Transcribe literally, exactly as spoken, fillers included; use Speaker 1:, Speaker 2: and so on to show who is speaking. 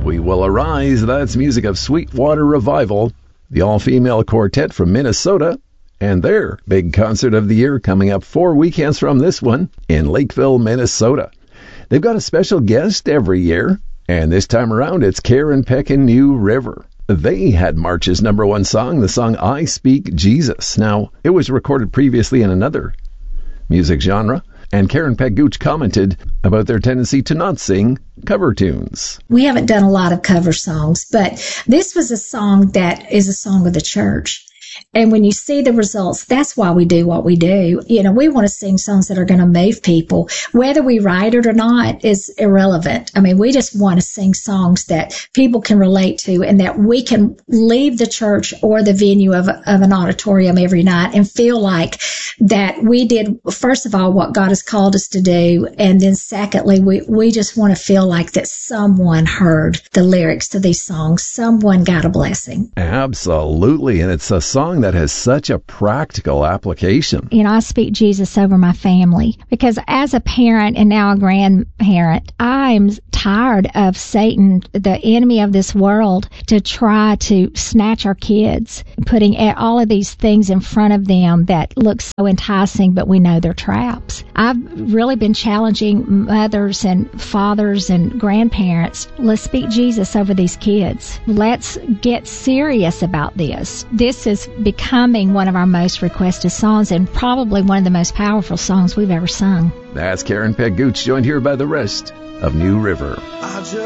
Speaker 1: We Will Arise. That's music of Sweetwater Revival, the all-female quartet from Minnesota, and their big concert of the year coming up four weekends from this one in Lakeville, Minnesota. They've got a special guest every year, and this time around it's Karen Peck and New River. They had March's number one song, the song I Speak Jesus. Now, it was recorded previously in another music genre, and Karen Peck Gooch commented about their tendency to not sing cover tunes.
Speaker 2: We haven't done a lot of cover songs, but this was a song that is a song of the church. And when you see the results, that's why we do what we do. You know, we want to sing songs that are going to move people. Whether we write it or not is irrelevant. I mean, we just want to sing songs that people can relate to and that we can leave the church or the venue of, of an auditorium every night and feel like that we did, first of all, what God has called us to do. And then secondly, we, we just want to feel like that someone heard the lyrics to these songs. Someone got a blessing.
Speaker 1: Absolutely. And it's a song that has such a practical application.
Speaker 3: You know, I speak Jesus over my family because as a parent and now a grandparent, I'm tired of Satan, the enemy of this world, to try to snatch our kids, putting all of these things in front of them that look so enticing, but we know they're traps. I've really been challenging mothers and fathers and grandparents. Let's speak Jesus over these kids. Let's get serious about this. This is becoming one of our most requested songs and probably one of the most powerful songs we've ever sung.
Speaker 1: That's Karen Peck Gooch, joined here by the rest of New River.